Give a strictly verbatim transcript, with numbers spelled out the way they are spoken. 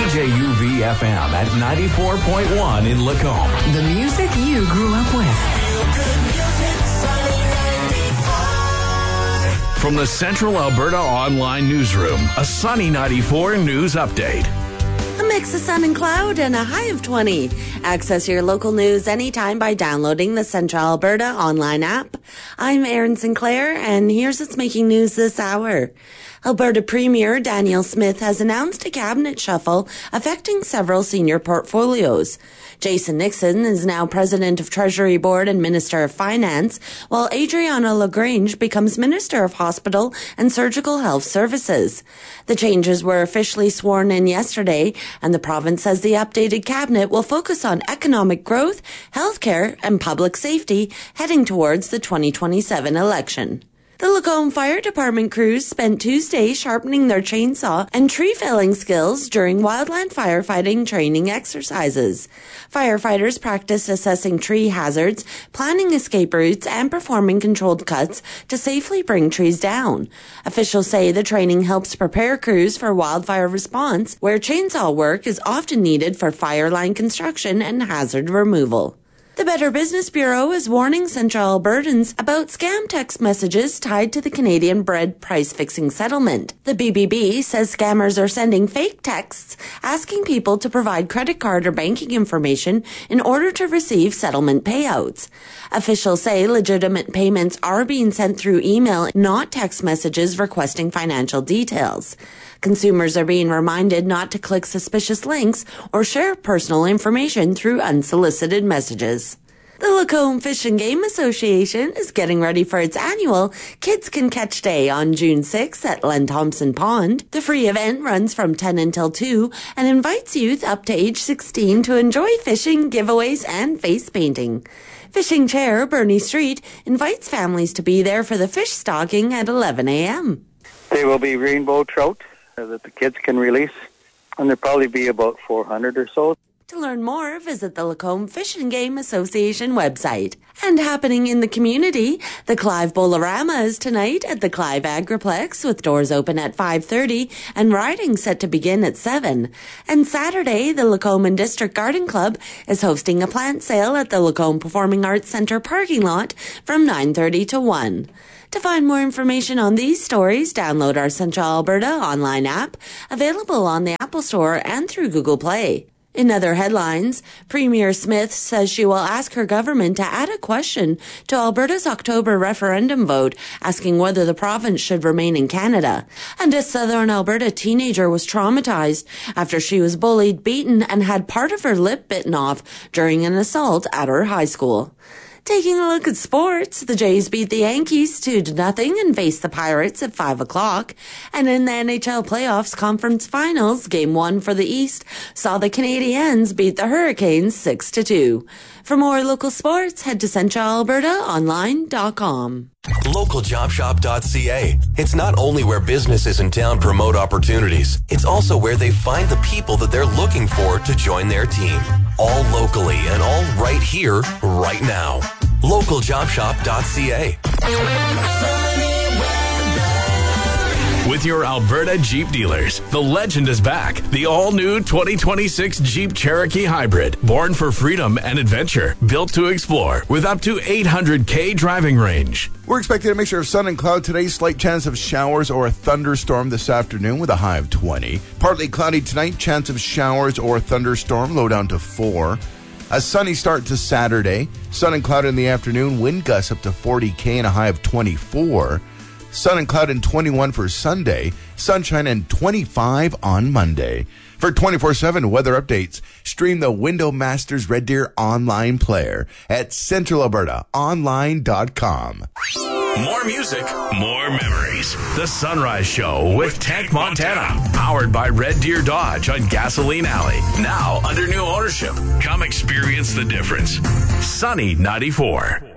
J U V F M at ninety-four point one in Lacombe. The music you grew up with. From the Central Alberta Online Newsroom, a Sunny ninety-four news update. A mix of sun and cloud and a high of twenty. Access your local news anytime by downloading the Central Alberta Online app. I'm Erin Sinclair, and here's what's making news this hour. Alberta Premier Danielle Smith has announced a cabinet shuffle affecting several senior portfolios. Jason Nixon is now President of Treasury Board and Minister of Finance, while Adriana LaGrange becomes Minister of Hospital and Surgical Health Services. The changes were officially sworn in yesterday, and the province says the updated cabinet will focus on economic growth, healthcare, and public safety heading towards the twenty twenty-seven election. The Lacombe Fire Department crews spent Tuesday sharpening their chainsaw and tree felling skills during wildland firefighting training exercises. Firefighters practiced assessing tree hazards, planning escape routes, and performing controlled cuts to safely bring trees down. Officials say the training helps prepare crews for wildfire response, where chainsaw work is often needed for fire line construction and hazard removal. The Better Business Bureau is warning Central Albertans about scam text messages tied to the Canadian bread price-fixing settlement. The B B B says scammers are sending fake texts asking people to provide credit card or banking information in order to receive settlement payouts. Officials say legitimate payments are being sent through email, not text messages requesting financial details. Consumers are being reminded not to click suspicious links or share personal information through unsolicited messages. The Lacombe Fish and Game Association is getting ready for its annual Kids Can Catch Day on June sixth at Len Thompson Pond. The free event runs from ten until two and invites youth up to age sixteen to enjoy fishing, giveaways, and face painting. Fishing Chair Bernie Street invites families to be there for the fish stocking at eleven a.m. There will be rainbow trout that the kids can release, and there'll probably be about four hundred or so. To learn more, visit the Lacombe Fish and Game Association website. And happening in the community, the Clive Bolorama is tonight at the Clive Agriplex with doors open at five thirty and riding set to begin at seven. And Saturday, the Lacombe District Garden Club is hosting a plant sale at the Lacombe Performing Arts Centre parking lot from nine thirty to one. To find more information on these stories, download our Central Alberta online app, available on the Apple Store and through Google Play. In other headlines, Premier Smith says she will ask her government to add a question to Alberta's October referendum vote, asking whether the province should remain in Canada. And a southern Alberta teenager was traumatized after she was bullied, beaten, and had part of her lip bitten off during an assault at her high school. Taking a look at sports, the Jays beat the Yankees two to nothing and faced the Pirates at five o'clock. And in the N H L Playoffs Conference Finals, Game one for the East saw the Canadiens beat the Hurricanes six to two. For more local sports, head to central alberta online dot com. local job shop dot c a. It's not only where businesses in town promote opportunities, it's also where they find the people that they're looking for to join their team. All locally and all right here, right now. local job shop dot c a. With your Alberta Jeep dealers, the legend is back. The all-new twenty twenty-six Jeep Cherokee Hybrid. Born for freedom and adventure. Built to explore with up to eight hundred k driving range. We're expecting a mixture of sun and cloud today. Slight chance of showers or a thunderstorm this afternoon with a high of twenty. Partly cloudy tonight. Chance of showers or thunderstorm. Low down to four. A sunny start to Saturday. Sun and cloud in the afternoon. Wind gusts up to forty k and a high of twenty-four. Sun and cloud and twenty-one for Sunday. Sunshine and twenty-five on Monday. For twenty-four seven weather updates, stream the Window Masters Red Deer online player at central alberta online dot com. More music, more memories. The Sunrise Show with Tank Montana. Powered by Red Deer Dodge on Gasoline Alley. Now under new ownership. Come experience the difference. Sunny ninety-four.